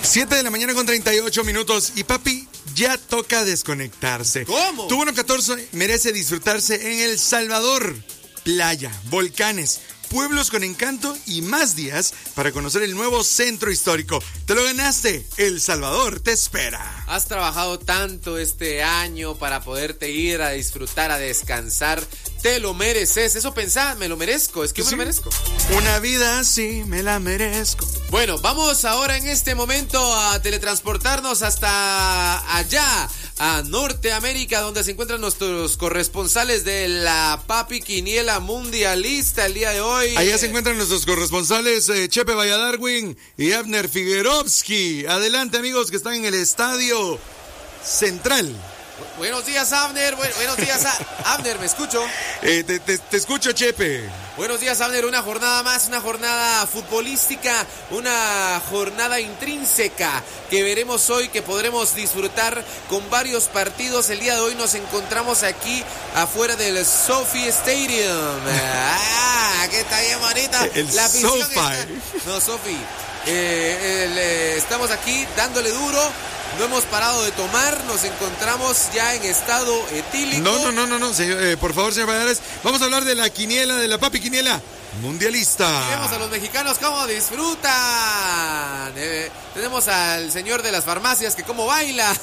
7 de la mañana con 38 minutos. Y papi, ya toca desconectarse. ¿Cómo? Tu 114 merece disfrutarse en El Salvador. Playa, volcanes, pueblos con encanto y más días para conocer el nuevo centro histórico. Te lo ganaste. El Salvador te espera. Has trabajado tanto este año para poderte ir a disfrutar, a descansar. Te lo mereces. Eso pensá, me lo merezco. Es que me lo merezco. Una vida así me la merezco. Bueno, vamos ahora en este momento a teletransportarnos hasta allá, a Norteamérica, donde se encuentran nuestros corresponsales de la Papi Quiniela Mundialista el día de hoy. Allá se encuentran nuestros corresponsales Chepe Valladarwin y Abner Figuerovsky. Adelante, amigos, que están en el Estadio Central. Buenos días, Abner. Buenos días, Abner, ¿me escucho? Te escucho, Chepe. Buenos días, Abner. Una jornada más, una jornada futbolística, una jornada intrínseca que veremos hoy, que podremos disfrutar con varios partidos. El día de hoy nos encontramos aquí afuera del SoFi Stadium. Que está bien bonita. La SoFi. No, SoFi. Estamos aquí dándole duro. No hemos parado de tomar, nos encontramos ya en estado etílico. No, señor, por favor, señor Valladares, vamos a hablar de la quiniela, de la Papi Quiniela Mundialista. Y vemos a los mexicanos cómo disfrutan. Tenemos al señor de las farmacias que cómo baila.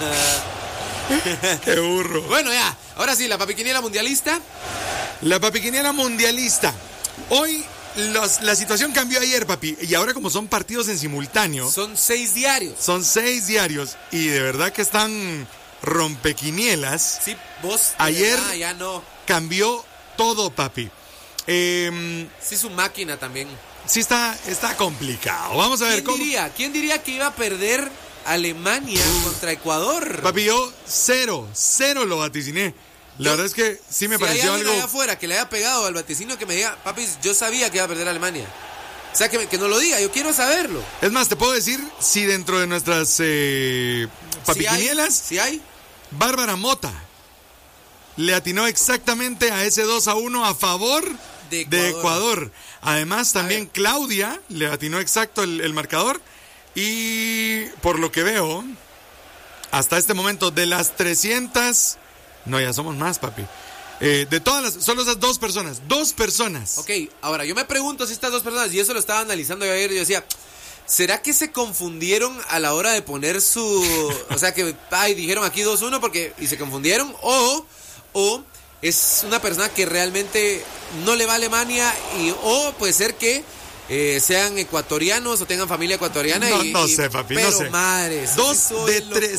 Qué burro. Bueno, ya, ahora sí, la Papi Quiniela Mundialista. La Papi Quiniela Mundialista. Hoy la situación cambió ayer, papi, y ahora como son partidos en simultáneo. Son 6 diarios. Son 6 diarios y de verdad que están rompequinielas. Sí, vos. Ayer ya no. Cambió todo, papi. Sí, su máquina también. Sí, está complicado. Vamos a ver cómo. ¿Quién diría que iba a perder Alemania contra Ecuador? Papi, yo 0 lo vaticiné. La verdad es que sí me pareció algo. Si hay alguien allá afuera que le haya pegado al vaticino, que me diga, papi, yo sabía que iba a perder Alemania. O sea, que no lo diga, yo quiero saberlo. Es más, te puedo decir si dentro de nuestras papiquinielas. ¿Sí hay? Bárbara Mota le atinó exactamente a ese 2-1 a favor de Ecuador. Además, también Claudia le atinó exacto el marcador. Y por lo que veo, hasta este momento, de las 300. No, ya somos más, papi. De todas solo esas dos personas. Ok, ahora yo me pregunto si estas dos personas, y eso lo estaba analizando yo ayer, yo decía, ¿será que se confundieron a la hora de poner su... O sea, que dijeron aquí 2-1 y se confundieron? O es una persona que realmente no le va a Alemania o puede ser que sean ecuatorianos o tengan familia ecuatoriana. No sé, papi, pero no sé. Madres, Dos de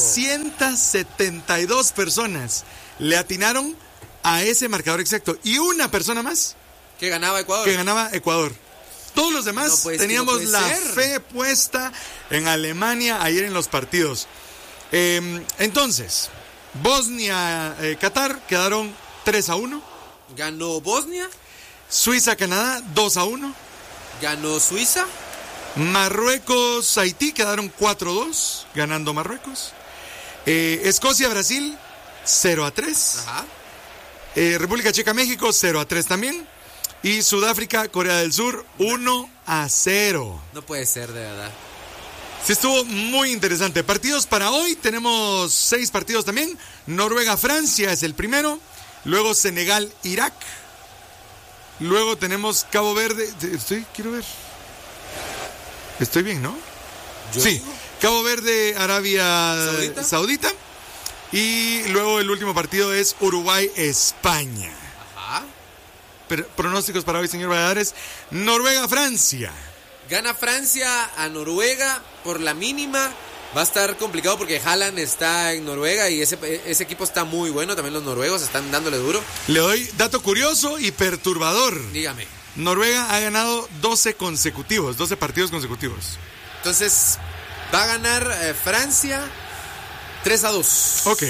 372 personas le atinaron a ese marcador exacto. Y una persona más que ganaba Ecuador. Todos los demás teníamos la fe puesta en Alemania ayer en los partidos. Entonces, Bosnia, Qatar quedaron 3-1. ¿Ganó Bosnia? Suiza, Canadá 2-1. ¿Ganó Suiza? Marruecos, Haití quedaron 4-2, ganando Marruecos. Escocia, Brasil 0-3. Ajá. República Checa, México 0-3 también. Y Sudáfrica, Corea del Sur 1-0. No puede ser, de verdad. Sí, estuvo muy interesante. Partidos para hoy, tenemos 6 partidos también. Noruega, Francia es el primero. Luego Senegal, Irak. Luego tenemos Cabo Verde. Quiero ver. Estoy bien, ¿no? Sí. Cabo Verde, Arabia Saudita. Y luego el último partido es Uruguay, España. Ajá. Pronósticos para hoy, señor Valladares. Noruega, Francia. Gana Francia a Noruega por la mínima. Va a estar complicado porque Haaland está en Noruega y ese equipo está muy bueno. También los noruegos están dándole duro. Le doy dato curioso y perturbador. Dígame. Noruega ha ganado 12 partidos consecutivos. Entonces, va a ganar Francia 3-2. Ok.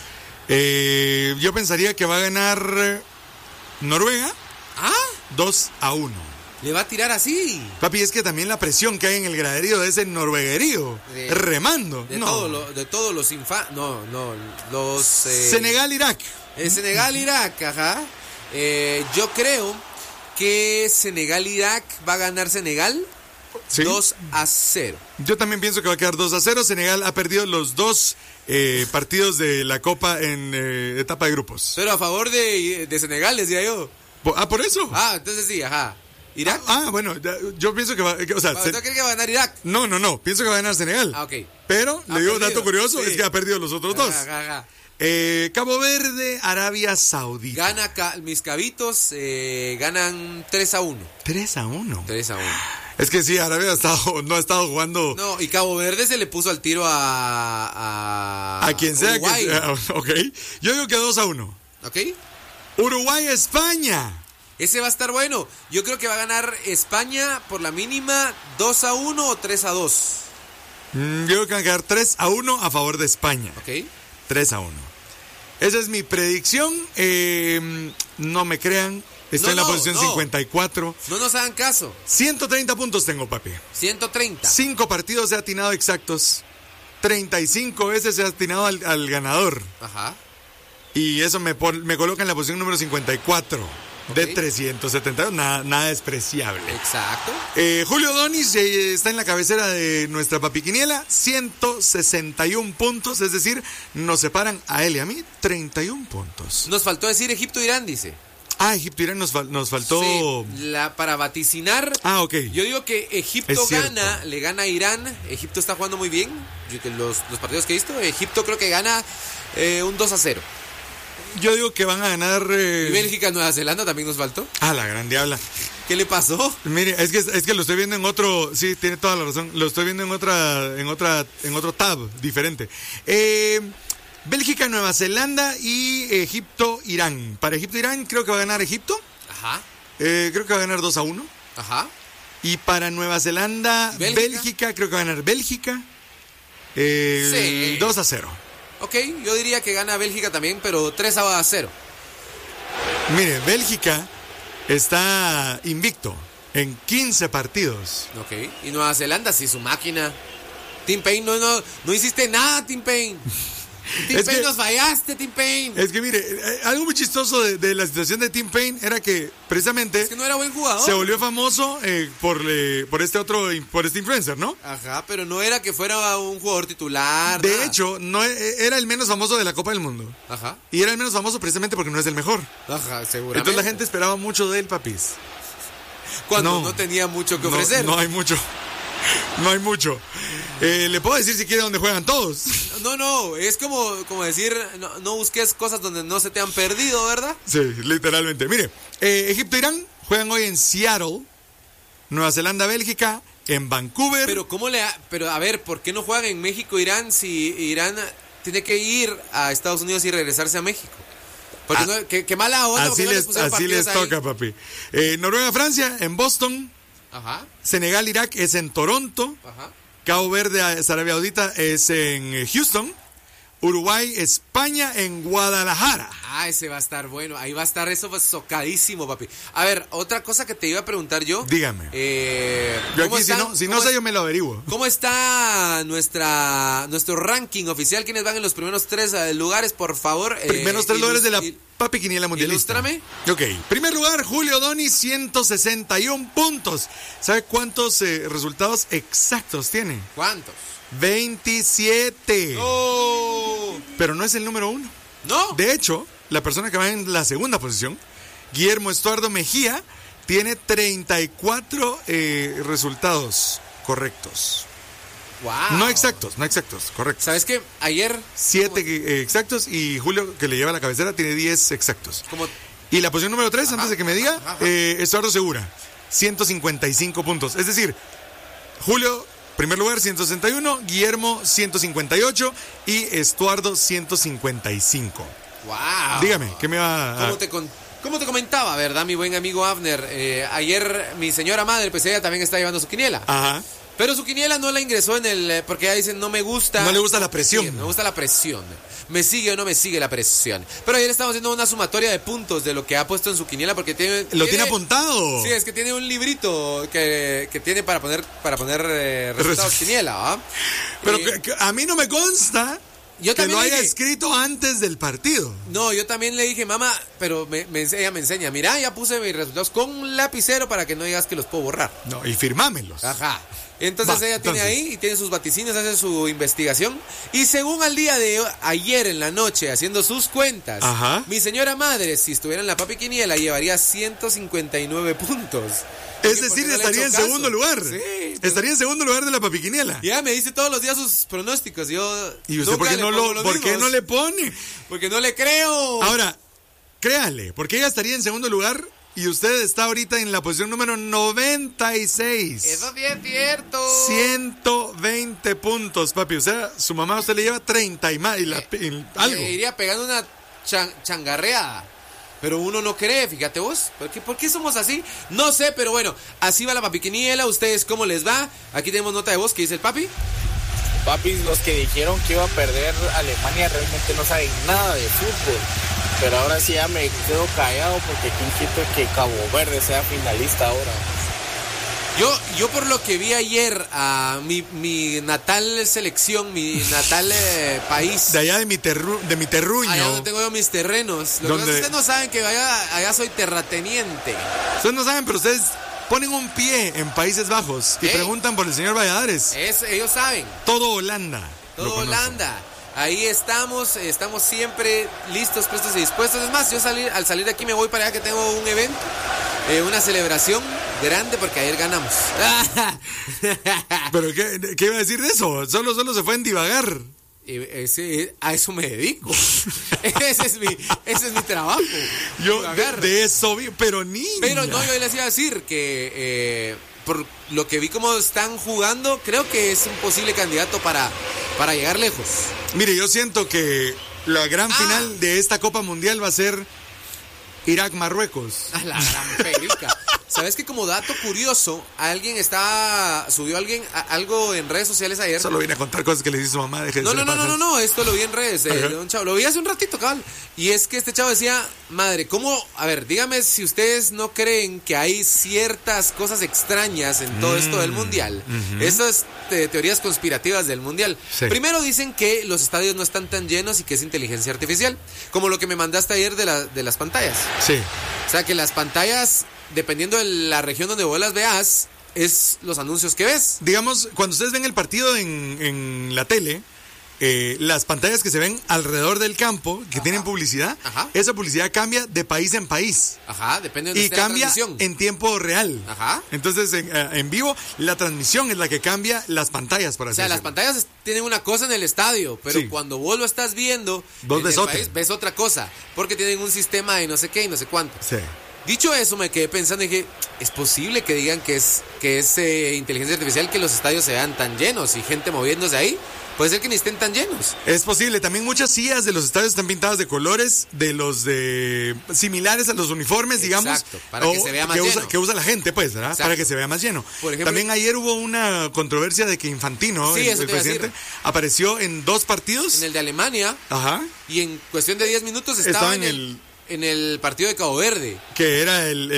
Yo pensaría que va a ganar Noruega 2-1. ¿Le va a tirar así? Papi, es que también la presión que hay en el graderío de ese norueguerío, remando. De todos los los... Senegal-Irak. Senegal-Irak, ajá. Yo creo que Senegal-Irak va a ganar Senegal. Sí. 2-0. Yo también pienso que va a quedar 2-0. Senegal ha perdido los dos partidos de la Copa en etapa de grupos. Pero a favor de Senegal, decía yo. ¿Por eso? Entonces sí, ajá. ¿Irak? Bueno, yo pienso que va... o sea, ¿Tú crees que va a ganar Irak? No, pienso que va a ganar Senegal. Ok. Pero, le digo, dato curioso, sí. es que ha perdido los otros dos. Ajá. Cabo Verde, Arabia Saudita. Mis cabitos ganan 3-1. 3-1. 3-1. Es que sí, Arabia no ha estado jugando... No, y Cabo Verde se le puso al tiro a quien sea Uruguay. que... Ok. Yo digo que 2-1. ¿Ok? Uruguay, España. Ese va a estar bueno. Yo creo que va a ganar España por la mínima 2-1 o 3-2. Yo creo que van a quedar 3-1 a favor de España. Ok. 3-1. Esa es mi predicción. No me crean. Estoy en la posición 54. No nos hagan caso. 130 puntos tengo, papi. 130. 5 partidos he atinado exactos. 35 veces he atinado al ganador. Ajá. Y eso me coloca en la posición número 54. De 372, nada despreciable. Exacto. Julio Donis está en la cabecera de nuestra papiquiniela, 161 puntos, es decir, nos separan a él y a mí 31 puntos. Nos faltó decir Egipto-Irán, dice. Egipto-Irán nos faltó... Sí, para vaticinar. Ok. Yo digo que Egipto le gana a Irán. Egipto está jugando muy bien. Los partidos que he visto, Egipto creo que gana un 2-0. Yo digo que van a ganar... ¿Y Bélgica, Nueva Zelanda también nos faltó? La gran diabla. ¿Qué le pasó? Mire, es que lo estoy viendo en otro... Sí, tiene toda la razón. Lo estoy viendo en otro tab diferente. Bélgica, Nueva Zelanda y Egipto, Irán. Para Egipto, Irán creo que va a ganar Egipto. Ajá. Creo que va a ganar 2-1. Ajá. Y para Nueva Zelanda, Bélgica creo que va a ganar Bélgica. 2-0. Ok, yo diría que gana Bélgica también, pero 3-0. Mire, Bélgica está invicto en 15 partidos. Ok, y Nueva Zelanda, sí, su máquina. Tim Payne, no hiciste nada, Tim Payne. Tim Payne, nos fallaste, Tim Payne. Es que mire, algo muy chistoso de la situación de Tim Payne era que precisamente... Es que no era buen jugador. Se volvió famoso por este influencer, ¿no? Ajá, pero no era que fuera un jugador titular. De hecho, no era el menos famoso de la Copa del Mundo. Ajá. Y era el menos famoso precisamente porque no es el mejor. Ajá, seguramente. Entonces la gente esperaba mucho de él, papis. Cuando no tenía mucho que ofrecer. No hay mucho. No hay mucho. Le puedo decir si quiere dónde juegan todos. No, es como decir, no busques cosas donde no se te han perdido, ¿verdad? Sí, literalmente. Mire, Egipto-Irán juegan hoy en Seattle, Nueva Zelanda-Bélgica, en Vancouver. Pero a ver, ¿por qué no juegan en México-Irán si Irán tiene que ir a Estados Unidos y regresarse a México? Porque qué mala onda. Así les toca, papi. Noruega-Francia en Boston. Ajá. Senegal-Irak es en Toronto. Ajá. Cabo Verde, Arabia Saudita es en Houston. Uruguay, España en Guadalajara. Ese va a estar bueno. Ahí va a estar eso socadísimo, papi. A ver, otra cosa que te iba a preguntar yo. Dígame. Yo aquí, si no sé, yo me lo averiguo. ¿Cómo está nuestro ranking oficial? ¿Quiénes van en los primeros 3 lugares, por favor? Primeros 3 lugares de la Papi Quiniela Mundialista. Ilústrame. Ok. Primer lugar, Julio Doni, 161 puntos. ¿Sabe cuántos resultados exactos tiene? ¿Cuántos? 27. ¡Oh! Pero no es el número 1. ¿No? De hecho, la persona que va en la segunda posición, Guillermo Estuardo Mejía, tiene 34 resultados correctos. Wow. No exactos, correctos. ¿Sabes qué? Ayer 7 exactos y Julio, que le lleva la cabecera, tiene 10 exactos. Y la posición número 3, antes de que me diga, Estuardo Segura, 155 puntos. Es decir, Julio, primer lugar, 161, Guillermo, 158 y Estuardo, 155. Wow. Dígame, ¿qué me va a...? ¿Cómo te comentaba, verdad, mi buen amigo Abner? Ayer mi señora madre, pues ella también está llevando su quiniela. Ajá. Pero su quiniela no la ingresó porque ella dice, no me gusta. No le gusta la presión. Sí, me gusta la presión. Me sigue o no me sigue la presión. Pero ayer estamos haciendo una sumatoria de puntos de lo que ha puesto en su quiniela porque tiene apuntado. Sí, es que tiene un librito que tiene para poner resultados quiniela, ¿ah? Pero a mí no me consta Yo que también lo le haya dije, escrito antes del partido. no, yo también le dije, mamá, pero ella me enseña, mira, ya puse mis resultados con un lapicero para que no digas que los puedo borrar. No, y firmámelos. Ajá. Entonces ella tiene ahí y tiene sus vaticinios, hace su investigación. Y según al día de ayer en la noche, haciendo sus cuentas, Ajá. mi señora madre, si estuviera en la papi quiniela, llevaría 159 puntos. Es decir, no le estaría he en hecho segundo caso. lugar. Sí, pues, Estaría en segundo lugar de la papiquiniela. y ella me dice todos los días sus pronósticos. Yo ¿Y usted nunca por qué, le no, pongo los por qué mismos, no le pone? Porque no le creo. Ahora, créale, porque ella estaría en segundo lugar y usted está ahorita en la posición número 96. Eso sí es cierto. 120 puntos, papi. O sea, su mamá a usted le lleva 30 y más. Y algo. Le iría pegando una changarreada. Pero uno no cree, fíjate vos. ¿Por qué somos así? No sé, pero bueno, así va la papiquiniela. ¿Ustedes cómo les va? Aquí tenemos nota de voz que dice el papi. Papi, los que dijeron que iba a perder Alemania realmente no saben nada de fútbol. Pero ahora sí ya me quedo callado porque quién quita que Cabo Verde sea finalista ahora. Yo por lo que vi ayer a mi natal selección, mi natal país. De allá de mi terruño. Allá donde tengo yo mis terrenos. Lo que pasa es que ustedes no saben que allá soy terrateniente. Ustedes no saben, pero ustedes ponen un pie en Países Bajos y preguntan por el señor Valladares. Ellos saben. Todo Holanda. Todo Holanda. Ahí estamos siempre listos, prestos y dispuestos. Es más, yo al salir de aquí me voy para allá que tengo un evento, una celebración grande porque ayer ganamos. ¿Pero qué iba a decir de eso? Solo se fue en divagar. A eso me dedico. ese es mi trabajo. Yo de eso vi, pero niña. Pero no, yo les iba a decir que por lo que vi cómo están jugando, creo que es un posible candidato para llegar lejos. Mire, yo siento que la gran final de esta Copa Mundial va a ser Irak-Marruecos. A la gran perica. ¿Sabes que como dato curioso, subió algo en redes sociales ayer? Solo vine a contar cosas que le dice su mamá. No, esto lo vi en redes de un chavo. Lo vi hace un ratito, cabal. Y es que este chavo decía, madre, ¿cómo? A ver, dígame si ustedes no creen que hay ciertas cosas extrañas en todo esto del Mundial. Estas teorías conspirativas del Mundial. Sí. Primero dicen que los estadios no están tan llenos y que es inteligencia artificial. Como lo que me mandaste ayer de las pantallas. Sí. O sea, que las pantallas, dependiendo de la región donde vos las veas, es los anuncios que ves. Digamos, cuando ustedes ven el partido en la tele, las pantallas que se ven alrededor del campo, que tienen publicidad, esa publicidad cambia de país en país. Ajá, depende de donde y esté la cambia transmisión. en tiempo real. Ajá. Entonces, en vivo, la transmisión es la que cambia las pantallas, por así O sea, las decirlo. pantallas tienen una cosa en el estadio, pero cuando vos lo estás viendo, vos ves otra. Ves otra cosa, porque tienen un sistema de no sé qué y no sé cuánto. Sí. Dicho eso, me quedé pensando y dije, es posible que digan que es inteligencia artificial que los estadios se vean tan llenos y gente moviéndose ahí. Puede ser que ni estén tan llenos. Es posible. También muchas sillas de los estadios están pintadas de colores similares a los uniformes, digamos. Exacto, para que se vea más lleno. Que usa la gente, pues, ¿verdad? Exacto. Para que se vea más lleno. Por ejemplo, también ayer hubo una controversia de que Infantino, Sí, el presidente, apareció en 2 partidos. En el de Alemania. Ajá. Y en cuestión de 10 minutos estaba en el partido de Cabo Verde. Que era en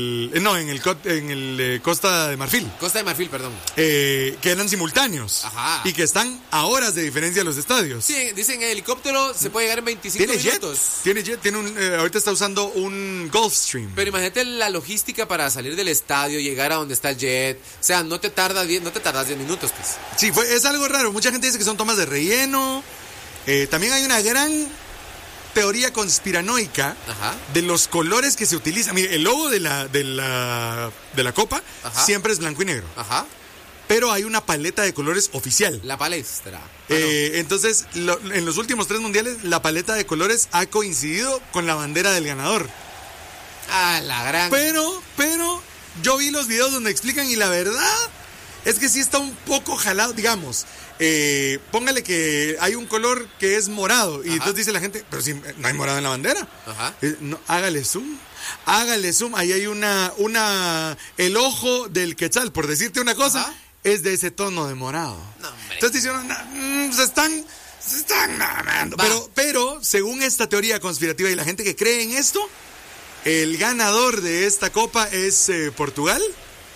el Costa de Marfil. Costa de Marfil, perdón. Que eran simultáneos. Ajá. Y que están a horas de diferencia de los estadios. Sí, dicen que el helicóptero se puede llegar en 25 minutos. Tiene jet, ahorita está usando un Gulfstream. Pero imagínate la logística para salir del estadio, llegar a donde está el jet. O sea, no te tardas 10 minutos, pues. Sí, es algo raro. Mucha gente dice que son tomas de relleno. También hay una gran teoría conspiranoica de los colores que se utilizan. Mire, el logo de la Copa siempre es blanco y negro. Ajá. Pero hay una paleta de colores oficial. La palestra. Entonces, en los últimos 3 mundiales, la paleta de colores ha coincidido con la bandera del ganador. Ah, la gran. Pero yo vi los videos donde explican y la verdad es que sí está un poco jalado, digamos. Póngale que hay un color que es morado y entonces dice la gente, pero si no hay morado en la bandera. Ajá. No, hágale zoom. Ahí hay el ojo del quetzal, por decirte una cosa, es de ese tono de morado. No, hombre. Entonces dicen, se están mamando. Pero según esta teoría conspirativa y la gente que cree en esto, el ganador de esta copa es Portugal.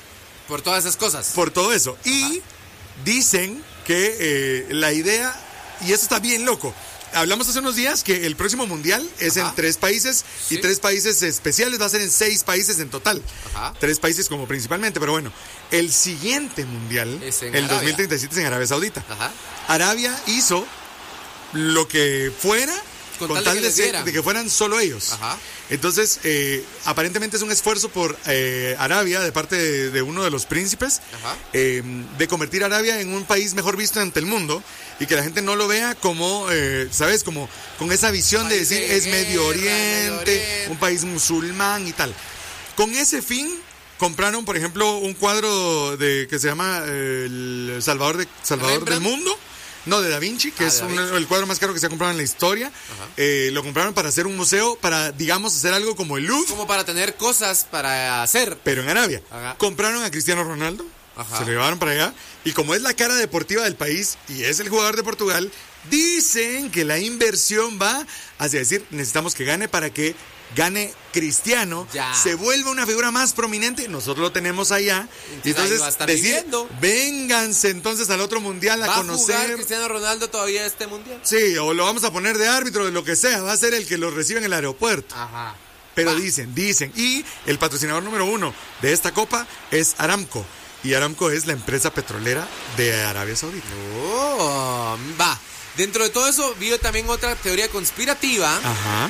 Por todas esas cosas. Por todo eso. Y dicen que la idea y esto está bien loco. Hablamos hace unos días que el próximo mundial es en 3 países y 3 países especiales, va a ser en 6 países en total. 3 países como principalmente, pero bueno, el siguiente mundial, el Arabia. 2037 es en Arabia Saudita. Ajá. Arabia hizo lo que fuera con tal de que fueran solo ellos. Ajá. Entonces, aparentemente es un esfuerzo por Arabia, de parte de uno de los príncipes, de convertir a Arabia en un país mejor visto ante el mundo y que la gente no lo vea como, ¿sabes? Como con esa visión de decir es Medio Oriente, un país musulmán y tal. Con ese fin, compraron, por ejemplo, un cuadro que se llama El Salvador del Mundo. No, de Da Vinci, que es el cuadro más caro que se ha comprado en la historia. Lo compraron para hacer un museo, para, digamos, hacer algo como el Louvre. Como para tener cosas para hacer. Pero en Arabia. Compraron a Cristiano Ronaldo, se lo llevaron para allá. Y como es la cara deportiva del país y es el jugador de Portugal, dicen que la inversión va hacia decir, necesitamos que gane para que gane Cristiano, se vuelva una figura más prominente, nosotros lo tenemos allá, y entonces decir, vénganse entonces al otro mundial a conocer. ¿Va a jugar Cristiano Ronaldo todavía este mundial? Sí, o lo vamos a poner de árbitro, de lo que sea, va a ser el que lo recibe en el aeropuerto. Pero dicen, y el patrocinador número 1 de esta copa es Aramco, y Aramco es la empresa petrolera de Arabia Saudita. Dentro de todo eso, vi también otra teoría conspirativa.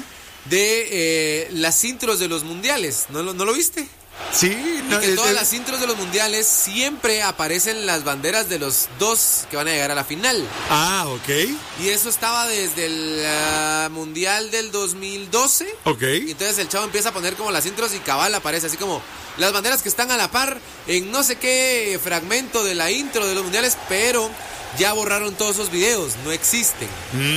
De las intros de los mundiales. ¿No lo viste? Sí. Y que todas las intros de los mundiales siempre aparecen las banderas de los 2 que van a llegar a la final. Ok. Y eso estaba desde el mundial del 2012. Ok. Y entonces el chavo empieza a poner como las intros y cabal aparece así como las banderas que están a la par en no sé qué fragmento de la intro de los mundiales, pero ya borraron todos esos videos, no existen.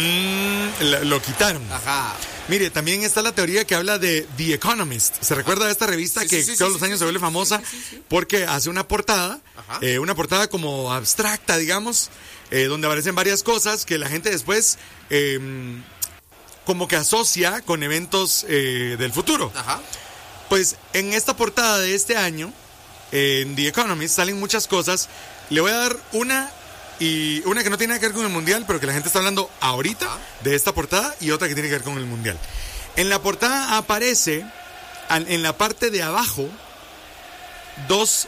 Lo quitaron. Mire, también está la teoría que habla de The Economist. ¿Se recuerda de esta revista que todos los años se vuelve famosa? Porque hace una portada como abstracta, digamos, donde aparecen varias cosas que la gente después como que asocia con eventos del futuro. Pues en esta portada de este año, en The Economist, salen muchas cosas. Le voy a dar una que no tiene nada que ver con el mundial, pero que la gente está hablando ahorita de esta portada, y otra que tiene que ver con el mundial. En la portada aparece, en la parte de abajo, 2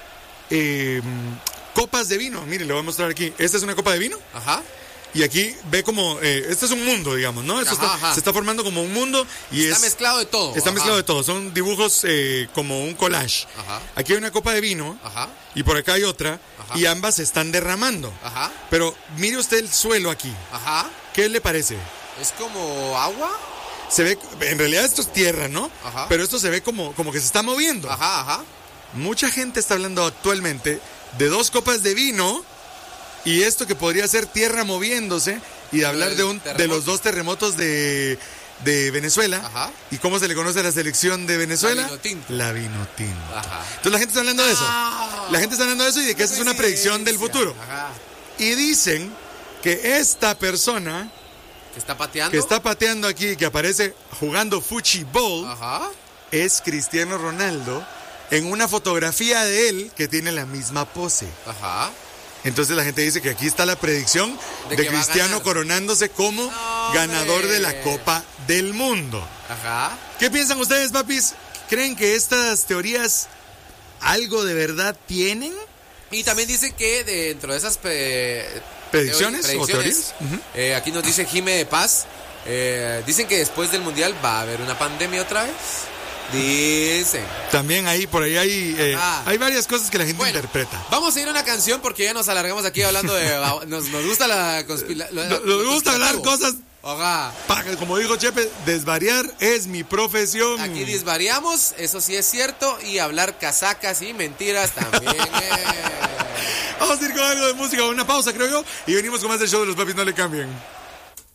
copas de vino. Miren, le voy a mostrar aquí. Esta es una copa de vino. Y aquí ve como, este es un mundo, digamos, ¿no? Esto se está formando como un mundo y está mezclado de todo. Está mezclado de todo. Son dibujos como un collage. Aquí hay una copa de vino y por acá hay otra y ambas se están derramando. Pero mire usted el suelo aquí. ¿Qué le parece? ¿Es como agua? Se ve, en realidad esto es tierra, ¿no? Pero esto se ve como que se está moviendo. Mucha gente está hablando actualmente de 2 copas de vino y esto que podría ser tierra moviéndose, y de hablar de los 2 terremotos de Venezuela. ¿Y cómo se le conoce a la selección de Venezuela? La Vinotinto. Entonces la gente está hablando de eso. La gente está hablando de eso y de que esa es una predicción del futuro. Y dicen que esta persona que está pateando aquí, que aparece jugando fuchibol, es Cristiano Ronaldo, en una fotografía de él que tiene la misma pose. Entonces la gente dice que aquí está la predicción de Cristiano coronándose como ganador de la Copa del Mundo. ¿Qué piensan ustedes, papis? ¿Creen que estas teorías algo de verdad tienen? Y también dice que dentro de esas predicciones o teorías, aquí nos dice Jime de Paz, dicen que después del mundial va a haber una pandemia otra vez. Dicen. También por ahí hay varias cosas que la gente interpreta. Vamos a ir a una canción porque ya nos alargamos aquí hablando de... nos gusta nos gusta hablar cosas... Como dijo Chepe, desvariar es mi profesión. Aquí desvariamos, eso sí es cierto, y hablar casacas y mentiras también. Vamos a ir con algo de música, una pausa creo yo, y venimos con más del show de los papis, no le cambien.